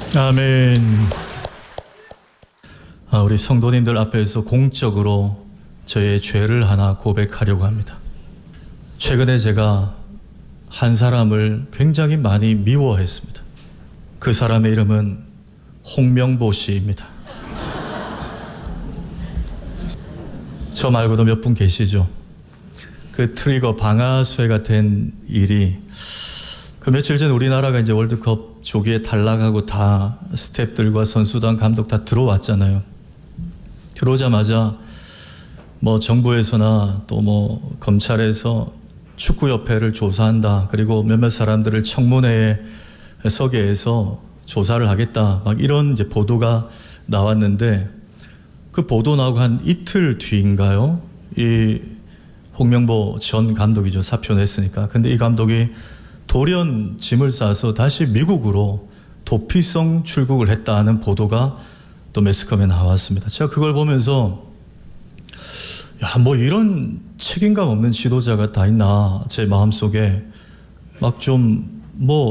아멘. 우리 성도님들 앞에서 공적으로 저의 죄를 하나 고백하려고 합니다. 최근에 제가 한 사람을 굉장히 많이 미워했습니다. 그 사람의 이름은 홍명보 씨입니다. 저 말고도 몇 분 계시죠? 그 트리거 방아쇠가 된 일이 그 며칠 전 우리나라가 이제 월드컵 조기에 탈락하고 다 스태프들과 선수단 감독 다 들어왔잖아요. 들어오자마자 뭐 정부에서나 또 뭐 검찰에서 축구협회를 조사한다. 그리고 몇몇 사람들을 청문회에 서게 해서 조사를 하겠다. 막 이런 이제 보도가 나왔는데 그 보도 나오고 한 이틀 뒤인가요? 이 홍명보 전 감독이죠. 사표 냈으니까. 근데 이 감독이 돌연 짐을 싸서 다시 미국으로 도피성 출국을 했다는 보도가 또 매스컴에 나왔습니다. 제가 그걸 보면서 뭐 이런 책임감 없는 지도자가 다 있나 제 마음속에 막 좀